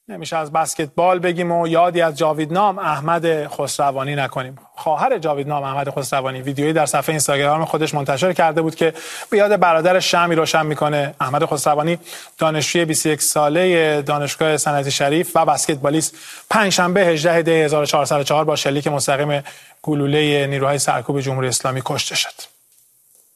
نمیشه از بسکتبال بگیم و یادی از جاویدنام احمد خسروانی نکنیم. خواهر جاویدنام احمد خسروانی ویدیویی در صفحه اینستاگرام خودش منتشر کرده بود که به یاد برادرش شمعی روشن میکنه. احمد خسروانی دانشجوی 21 ساله دانشگاه صنعتی شریف و بسکتبالیست پنجشنبه 18 دی 1404 با شلیک مستقیم گلوله نیروهای سرکوب جمهوری اسلامی کشته شد.